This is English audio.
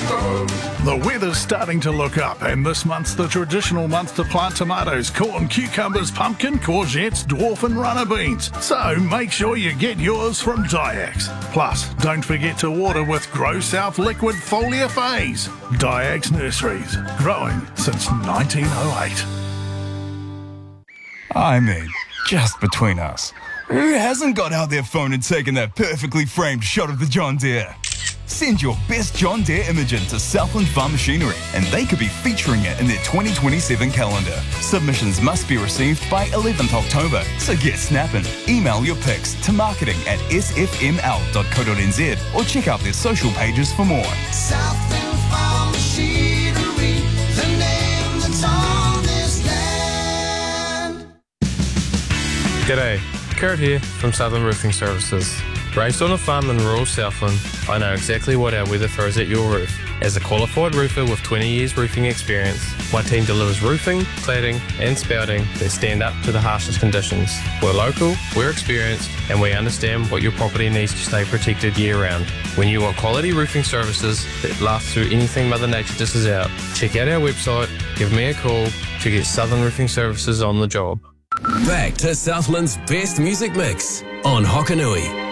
The weather's starting to look up, and this month's the traditional month to plant tomatoes, corn, cucumbers, pumpkin, courgettes, dwarf and runner beans. So make sure you get yours from Diax. Plus, don't forget to water with Grow South Liquid Foliar Phase. Diax Nurseries, growing since 1908. I mean, just between us, who hasn't got out their phone and taken that perfectly framed shot of the John Deere? Send your best John Deere imaging to Southland Farm Machinery and they could be featuring it in their 2027 calendar. Submissions must be received by 11th October, so get snapping. Email your pics to marketing@sfml.co.nz or check out their social pages for more. Southland Farm Machinery, the name that's on this land. G'day, Kurt here from Southern Roofing Services. Raised on a farm in rural Southland, I know exactly what our weather throws at your roof. As a qualified roofer with 20 years roofing experience, my team delivers roofing, cladding and spouting that stand up to the harshest conditions. We're local, we're experienced and we understand what your property needs to stay protected year round. When you want quality roofing services that last through anything Mother Nature dishes out, check out our website, give me a call to get Southern Roofing Services on the job. Back to Southland's best music mix on Hokanui.